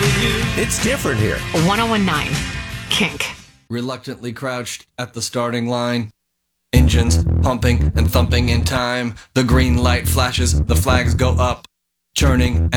It's different here. 1019 Kink. Reluctantly crouched at the starting line. Engines pumping and thumping in time. The green light flashes, the flags go up. Churning